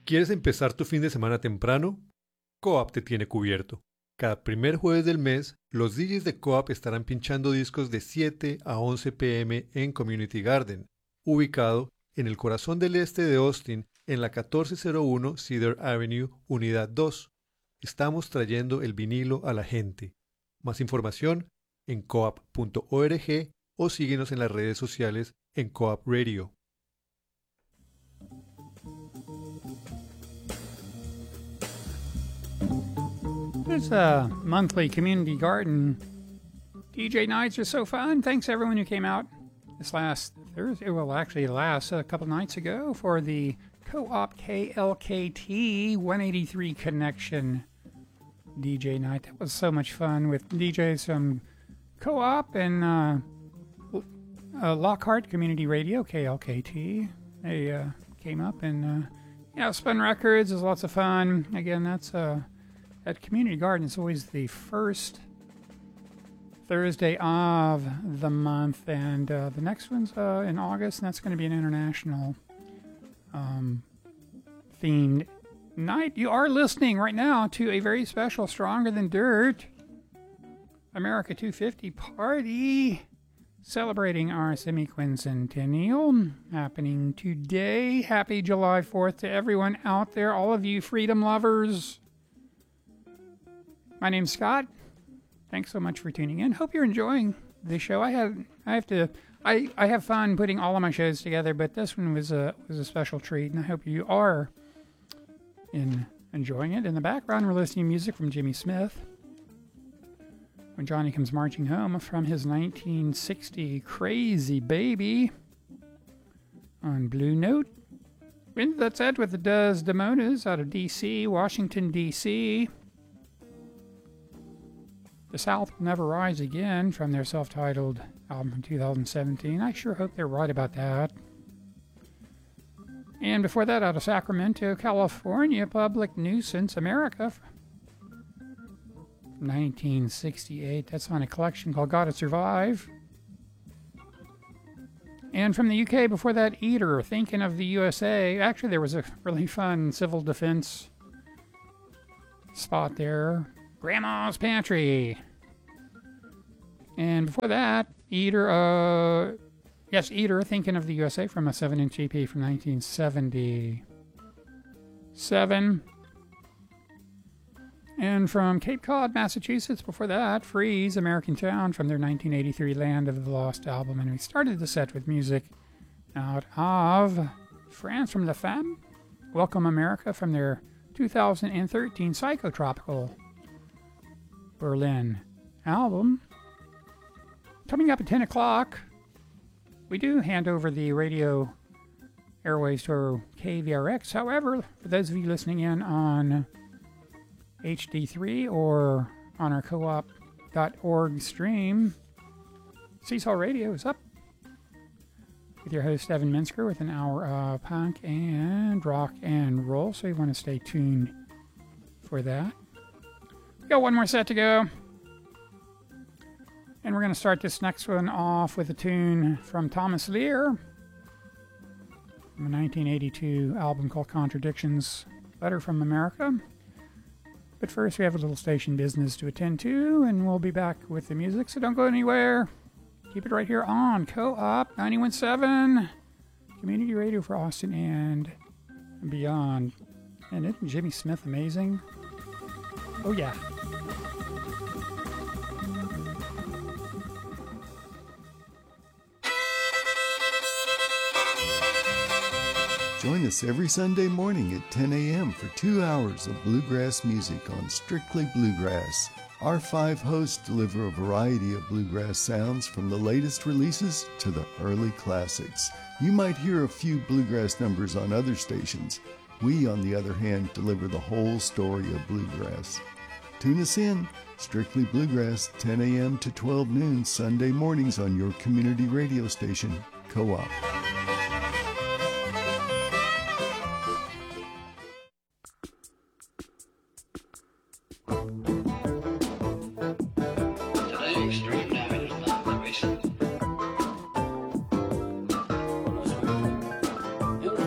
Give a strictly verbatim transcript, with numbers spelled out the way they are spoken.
¿Quieres empezar tu fin de semana temprano? Coap te tiene cubierto. Cada primer jueves del mes, los D Js de Coap estarán pinchando discos de siete a once p m en Community Garden, ubicado en el corazón del este de Austin, en la catorce cero uno Cedar Avenue, Unidad dos. Estamos trayendo el vinilo a la gente. Más información en coap punto org o síguenos en las redes sociales en Coap Radio. This uh, monthly community garden D J nights are so fun. Thanks everyone who came out this last Thursday, well actually last a couple nights ago for the Co-op K L K T one eighty-three Connection D J night. That was so much fun with D Js from Co-op and uh, uh, Lockhart Community Radio, K L K T. They uh, came up and uh, you know, spun records. It was lots of fun. Again, that's uh, at Community Garden. It's always the first Thursday of the month, and uh, the next one's uh, in August, and that's going to be an international um, themed night. You are listening right now to a very special Stronger Than Dirt America two fifty party celebrating our semi-quincentennial happening today. Happy July fourth to everyone out there, all of you freedom lovers. My name's Scott. Thanks so much for tuning in. Hope you're enjoying the show. I have I have to I, I have fun putting all of my shows together, but this one was a was a special treat, and I hope you are in enjoying it. In the background, we're listening to music from Jimmy Smith. When Johnny Comes Marching Home from his nineteen sixty Crazy Baby on Blue Note. That's it with the Desdemonas out of D C, Washington, D C The South Will Never Rise Again from their self-titled album from two thousand seventeen. I sure hope they're right about that. And before that, out of Sacramento, California, Public Nuisance America nineteen sixty-eight. That's on a collection called Gotta Survive. And from the U K, before that, Eater, Thinking of the U S A. Actually, there was a really fun civil defense spot there. Grandma's Pantry. And before that, Eater, uh, yes, Eater, Thinking of the U S A from a seven inch E P from nineteen seventy-seven. And from Cape Cod, Massachusetts, before that, Freeze, American Town from their nineteen eighty-three Land of the Lost album. And we started the set with music out of France from La Femme, Welcome America from their two thousand thirteen Psychotropical Berlin album. Coming up at ten o'clock, we do hand over the radio airways to K V R X. However, for those of you listening in on H D three or on our co-op dot org stream, Seesaw Radio is up with your host Evan Minsker with an hour of punk and rock and roll, so you want to stay tuned for that. We got one more set to go, and we're going to start this next one off with a tune from Thomas Lear from a nineteen eighty-two album called Contradictions, Letter from America. But first, we have a little station business to attend to, and we'll be back with the music, so don't go anywhere. Keep it right here on Co-op ninety-one point seven, Community Radio for Austin and beyond. And isn't Jimmy Smith amazing? Oh, yeah. Join us every Sunday morning at ten a.m. for two hours of bluegrass music on Strictly Bluegrass. Our five hosts deliver a variety of bluegrass sounds from the latest releases to the early classics. You might hear a few bluegrass numbers on other stations. We, on the other hand, deliver the whole story of bluegrass. Tune us in, Strictly Bluegrass, ten a.m. to twelve noon, Sunday mornings on your community radio station, Co-op.